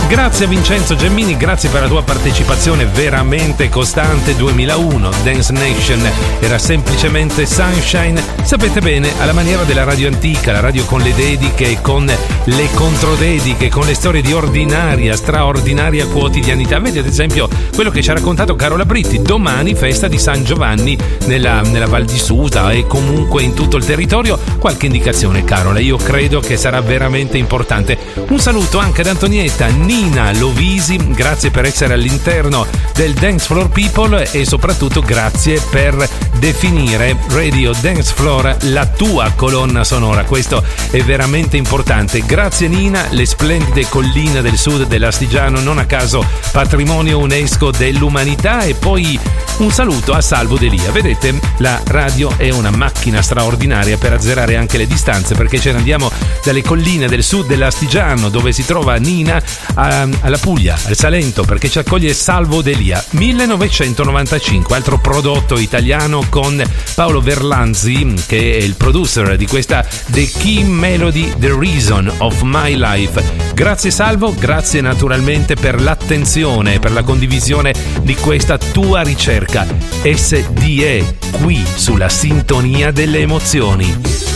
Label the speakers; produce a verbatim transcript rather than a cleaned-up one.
Speaker 1: Grazie a Vincenzo Gemmini, grazie per la tua partecipazione veramente costante. Duemilauno, Dance Nation era semplicemente Sunshine. Sapete bene, alla maniera della radio antica, la radio con le dediche, con le controdediche, con le storie di ordinaria, straordinaria quotidianità. Vedi ad esempio quello che ci ha raccontato Carola Britti. Domani festa di San Giovanni nella, nella Val di Susa e comunque in tutto il territorio. Qualche indicazione, Carola? Io credo che sarà veramente importante. Un saluto anche ad Antonietta Nina Lovisi, grazie per essere all'interno del Dance Floor People e soprattutto grazie per definire Radio Dance Floor la tua colonna sonora. Questo è veramente importante. Grazie Nina, le splendide colline del sud dell'Astigiano, non a caso patrimonio UNESCO dell'umanità. E poi un saluto a Salvo Delia. Vedete, la radio è una macchina straordinaria per azzerare anche le distanze, perché ce ne andiamo dalle colline del sud dell'Astigiano, dove si trova Nina, a, alla Puglia, al Salento, perché ci accoglie Salvo Delia. millenovecentonovantacinque, altro prodotto italiano con Paolo Verlanzi, che è il producer di questa The Key Melody, The Reason of My Life. Grazie Salvo, grazie naturalmente per l'attenzione, per la condivisione di questa tua ricerca. S D E, qui sulla sintonia delle emozioni.